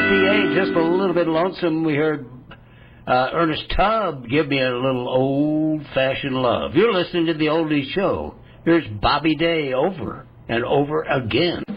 WSCA, just a little bit lonesome. We heard Ernest Tubb, Give Me a Little Old-Fashioned Love. You're listening to the Oldies Show. Here's Bobby Day, Over and Over Again.